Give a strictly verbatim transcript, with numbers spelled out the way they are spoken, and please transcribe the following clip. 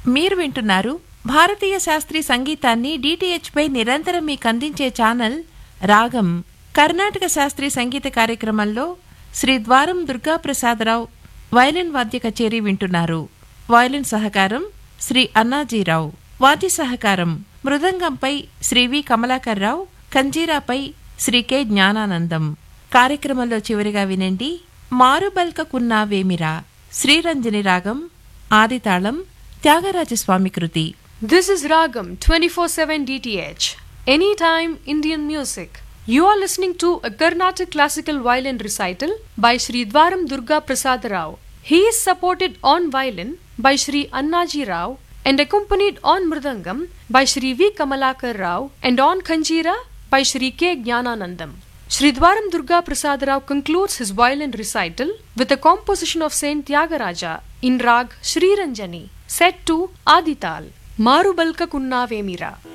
మీరు వింటున్నారు భారతీయ శాస్త్రీయ సంగీతాన్ని డిటిహెచ్ పై నిరంతరం మీకు అందించే ఛానల్ రాగం. కర్ణాటక శాస్త్రీయ సంగీత కార్యక్రమంలో శ్రీ ద్వారం దుర్గాప్రసాదరావు వయలిన్ వాద్య కచేరీ వింటున్నారు. వయలిన్ సహకారం శ్రీ అన్నాజీరావు, వాద్య సహకారం మృదంగంపై శ్రీ వి కమలాకర్రావు, కంజీరాపై శ్రీ కె జ్ఞానానందం. కార్యక్రమంలో చివరిగా వినండి మారుబల్కకున్నావేమిరా, శ్రీరంజని రాగం, ఆదితాళం, త్యాగరాజస్వామి కృతి. This is Ragam twenty-four seven D T H. Anytime Indian music. You are listening to a Carnatic classical violin recital by Sri Dwaram Durga Prasad Rao. He is supported on violin by Sri Annaji Rao and accompanied on mridangam by Sri V Kamalakar Rao and on Kanjira by Sri K Jnananandam. Sri Dwaram Durga Prasad Rao concludes his violin recital with a composition of Saint Tyagaraja in rag Sri Ranjani, set to Adital, Marubalka Kunnavemira.